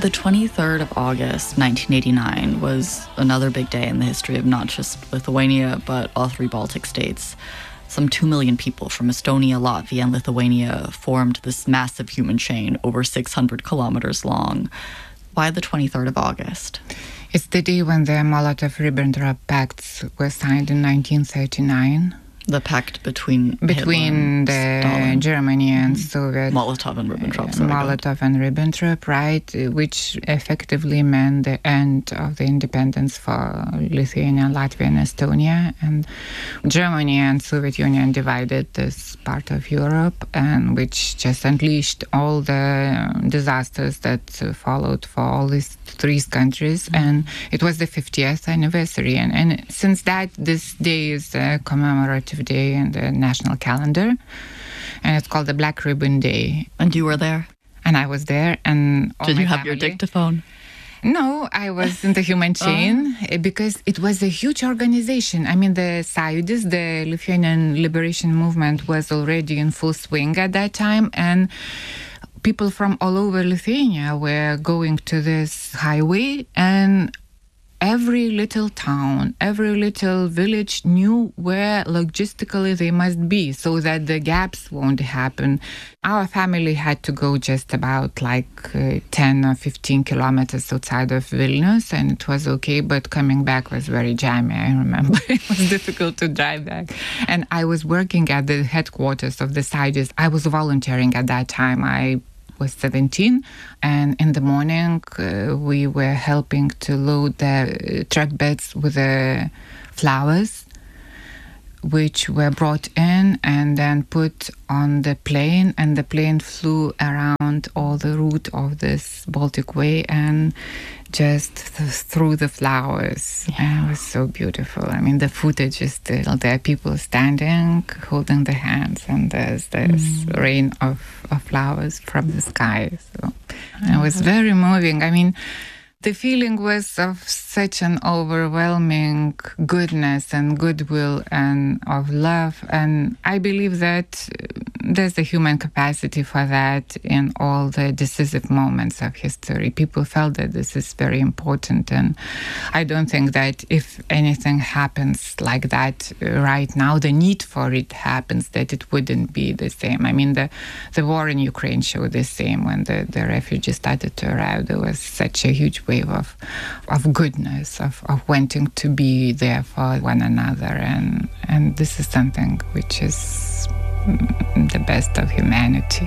The 23rd of August, 1989, was another big day in the history of not just Lithuania, but all three Baltic states. Some 2 million people from Estonia, Latvia, and Lithuania formed this massive human chain over 600 kilometers long. Why the 23rd of August? It's the day when the Molotov-Ribbentrop Pacts were signed in 1939. The pact between Germany and Soviet. Molotov and Ribbentrop. Molotov and Ribbentrop, right, which effectively meant the end of the independence for Lithuania, Latvia, and Estonia. And Germany and Soviet Union divided this part of Europe, and which just unleashed all the disasters that followed for all these three countries. And it was the 50th anniversary. And since that, this day is a commemorative day in the national calendar, and it's called the Black Ribbon Day. And you were there? And I was there, and did you have your dictaphone? No, I was in the human chain because it was a huge organization. I mean, the Sąjūdis, the Lithuanian Liberation Movement, was already in full swing at that time, and people from all over Lithuania were going to this highway, and every little town, every little village knew where logistically they must be so that the gaps won't happen. Our family had to go just about 10 or 15 kilometers outside of Vilnius, and it was okay, but coming back was very jammy, I remember. It was difficult to drive back. And I was working at the headquarters of the Sąjūdis. I was volunteering at that time. I was 17, and in the morning we were helping to load the truck beds with the flowers, which were brought in and then put on the plane, and the plane flew around all the route of this Baltic Way and just through the flowers. Yeah. And it was so beautiful. I mean, the footage is still there, people standing, holding their hands, and there's this rain of flowers from the sky. So it was very moving. I mean, the feeling was of such an overwhelming goodness and goodwill and of love. And I believe that there's a human capacity for that in all the decisive moments of history. People felt that this is very important. And I don't think that if anything happens like that right now, the need for it happens, that it wouldn't be the same. I mean, the war in Ukraine showed the same. When the refugees started to arrive, there was such a huge wave of goodness, of wanting to be there for one another. And this is something which is the best of humanity.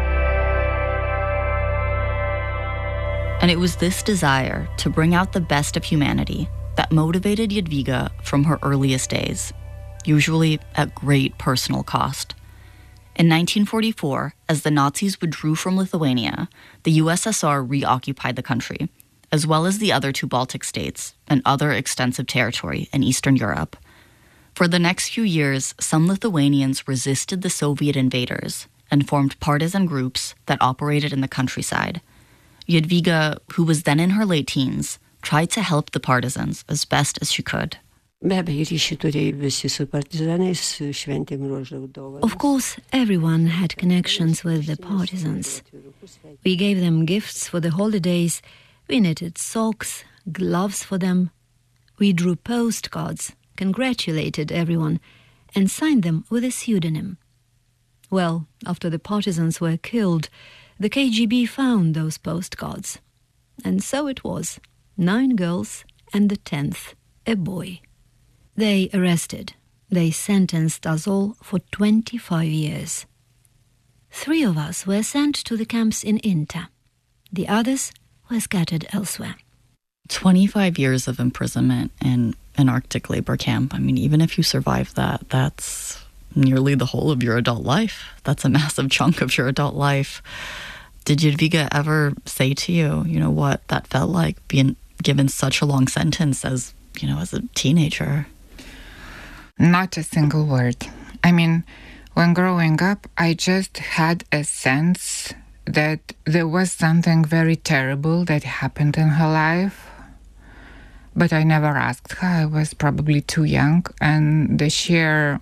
And it was this desire to bring out the best of humanity that motivated Jadwiga from her earliest days, usually at great personal cost. In 1944, as the Nazis withdrew from Lithuania, the USSR reoccupied the country, as well as the other two Baltic states and other extensive territory in Eastern Europe. For the next few years, some Lithuanians resisted the Soviet invaders and formed partisan groups that operated in the countryside. Jadwiga, who was then in her late teens, tried to help the partisans as best as she could. Of course, everyone had connections with the partisans. We gave them gifts for the holidays. We knitted socks, gloves for them. We drew postcards, congratulated everyone, and signed them with a pseudonym. Well, after the partisans were killed, the KGB found those postcards. And so it was, 9 girls and the 10th, a boy. They arrested. They sentenced us all for 25 years. 3 of us were sent to the camps in Inta. The others were scattered elsewhere. 25 years of imprisonment in an Arctic labor camp. I mean, even if you survive that, that's nearly the whole of your adult life. That's a massive chunk of your adult life. Did Jadwiga ever say to you, what that felt like, being given such a long sentence as a teenager? Not a single word. I mean, when growing up, I just had a sense that there was something very terrible that happened in her life. But I never asked her. I was probably too young, and the sheer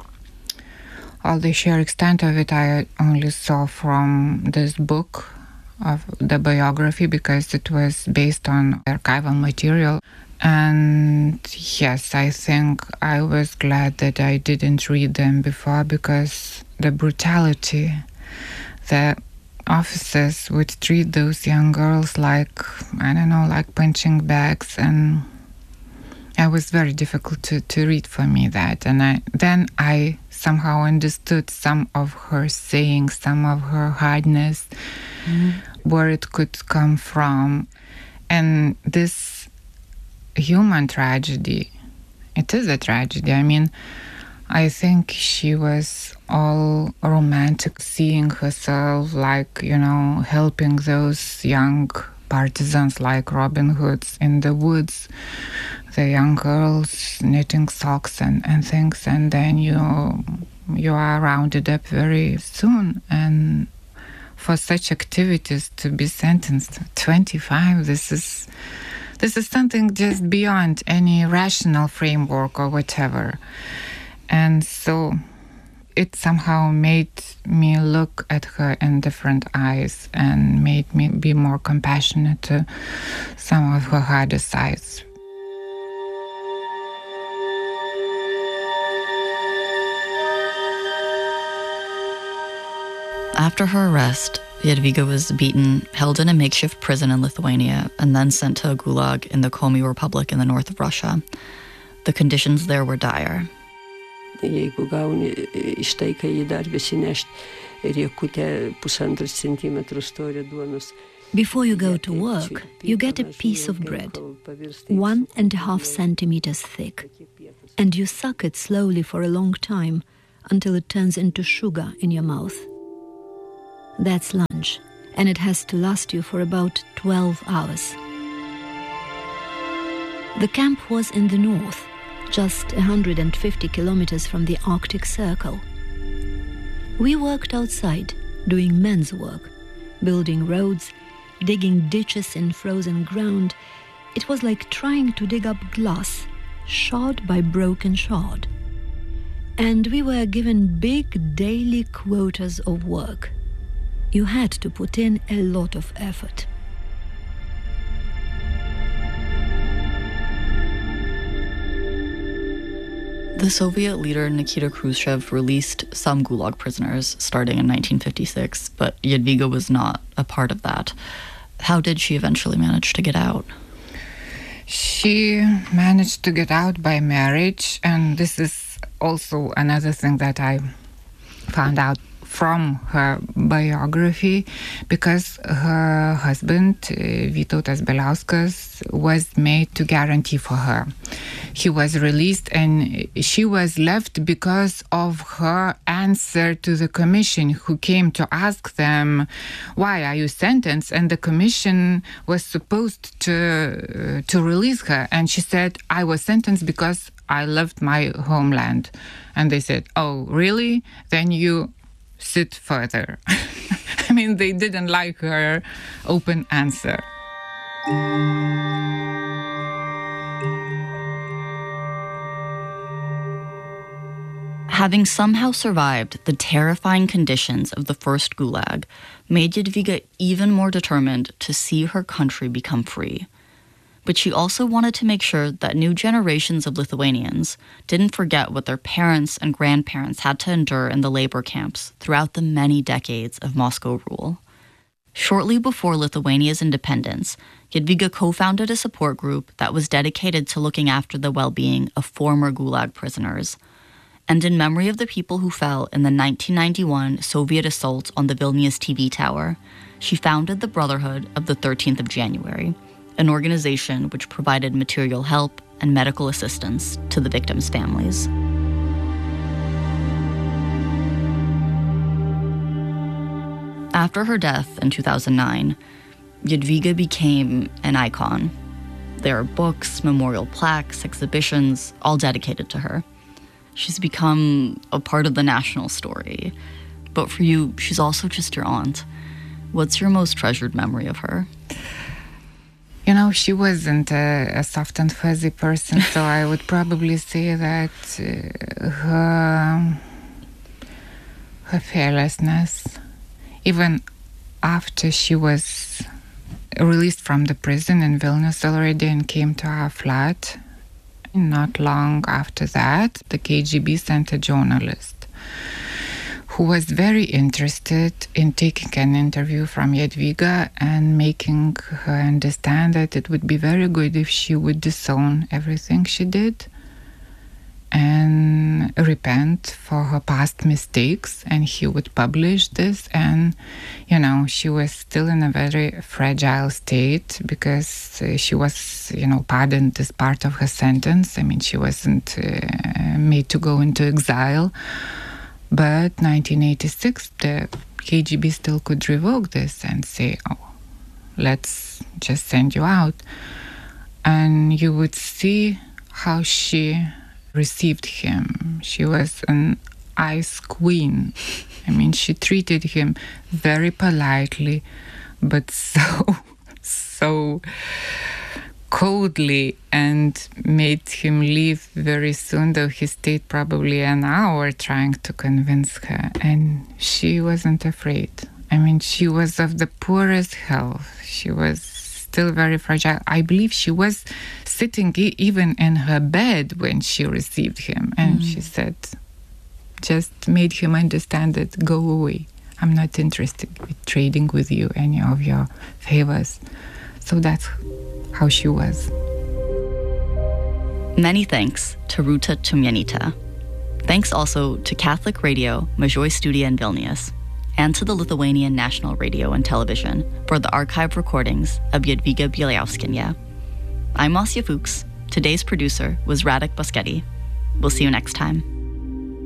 extent of it I only saw from this book of the biography because it was based on archival material. And yes, I think I was glad that I didn't read them before, because the brutality, the officers would treat those young girls like, I don't know, like punching bags, and it was very difficult to read for me that. And then I somehow understood some of her sayings, some of her hardness, where it could come from. And this human tragedy, it is a tragedy. I mean, I think she was all romantic, seeing herself like, helping those young partisans like Robin Hoods in the woods, the young girls knitting socks and things, and then you are rounded up very soon. And for such activities to be sentenced to 25, this is something just beyond any rational framework or whatever. And so it somehow made me look at her in different eyes and made me be more compassionate to some of her harder sides. After her arrest, Jadwiga was beaten, held in a makeshift prison in Lithuania, and then sent to a gulag in the Komi Republic in the north of Russia. The conditions there were dire. Jeigu gauni ištaiką jį dar besinešt riekutę 1,5 centimetrų storio duonos. Before you go to work, you get a piece of bread, 1.5 centimeters thick, and you suck it slowly for a long time until it turns into sugar in your mouth. That's lunch, and it has to last you for about 12 hours. The camp was in the north, just 150 kilometers from the Arctic Circle. We worked outside, doing men's work, building roads, digging ditches in frozen ground. It was like trying to dig up glass, shard by broken shard. And we were given big daily quotas of work. You had to put in a lot of effort. The Soviet leader Nikita Khrushchev released some Gulag prisoners starting in 1956, but Jadwiga was not a part of that. How did she eventually manage to get out? She managed to get out by marriage, and this is also another thing that I found out from her biography, because her husband, Vytautas Beliauskas, was made to guarantee for her. He was released and she was left because of her answer to the commission, who came to ask them, why are you sentenced? And the commission was supposed to release her. And she said, I was sentenced because I left my homeland. And they said, oh, really? Then you sit further. I mean, they didn't like her open answer. Having somehow survived the terrifying conditions of the first Gulag made Jadwiga even more determined to see her country become free. But she also wanted to make sure that new generations of Lithuanians didn't forget what their parents and grandparents had to endure in the labor camps throughout the many decades of Moscow rule. Shortly before Lithuania's independence, Jadwiga co-founded a support group that was dedicated to looking after the well-being of former Gulag prisoners. And in memory of the people who fell in the 1991 Soviet assault on the Vilnius TV tower, she founded the Brotherhood of the 13th of January, an organization which provided material help and medical assistance to the victims' families. After her death in 2009, Jadwiga became an icon. There are books, memorial plaques, exhibitions, all dedicated to her. She's become a part of the national story. But for you, she's also just your aunt. What's your most treasured memory of her? You know, she wasn't a soft and fuzzy person, so I would probably say that her fearlessness, even after she was released from the prison in Vilnius already and came to our flat, not long after that, the KGB sent a journalist who was very interested in taking an interview from Jadwiga and making her understand that it would be very good if she would disown everything she did and repent for her past mistakes, and he would publish this. And, you know, she was still in a very fragile state because she was, you know, pardoned as part of her sentence. I mean, she wasn't made to go into exile. But 1986, the KGB still could revoke this and say, oh, let's just send you out. And you would see how she received him. She was an ice queen. I mean, she treated him very politely, but so coldly, and made him leave very soon, though he stayed probably an hour trying to convince her. And she wasn't afraid. I mean, she was of the poorest health. She was still very fragile. I believe she was sitting even in her bed when she received him. And she said, just made him understand that, go away. I'm not interested in trading with you any of your favors. So that's how she was. Many thanks to Rūta Tumėnaitė. Thanks also to Catholic Radio Mažoji Studija in Vilnius, and to the Lithuanian National Radio and Television for the archived recordings of Jadwiga Bieliauskienė. I'm Asya Fuchs. Today's producer was Radek Boschetti. We'll see you next time.